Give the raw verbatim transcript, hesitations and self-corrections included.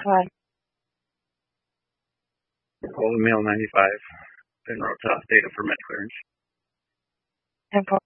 Hi. Golden Mail ninety-five. Been wrote off data for med clearance. And for